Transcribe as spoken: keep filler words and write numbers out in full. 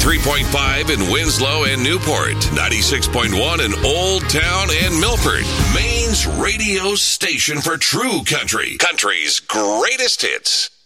ninety-three point five in Winslow and Newport, ninety-six point one in Old Town and Milford. Maine's radio station for true country. Country's greatest hits.